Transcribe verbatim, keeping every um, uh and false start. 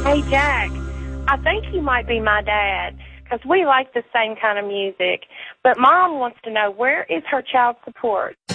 Hey, Jack, I think you might be my dad, because we like the same kind of music. But Mom wants to know, where is her child support?